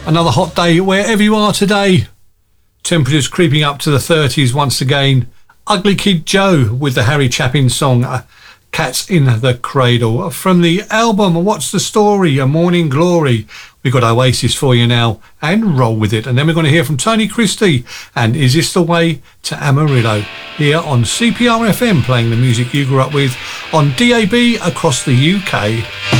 Another hot day wherever you are today. Temperatures creeping up to the 30s once again. Ugly Kid Joe with the Harry Chapin song Cats in the Cradle. From the album What's the Story? A Morning Glory. We've got Oasis for you now and roll with it. And then we're going to hear from Tony Christie and Is This the Way to Amarillo here on CPR FM, playing the music you grew up with on DAB across the UK.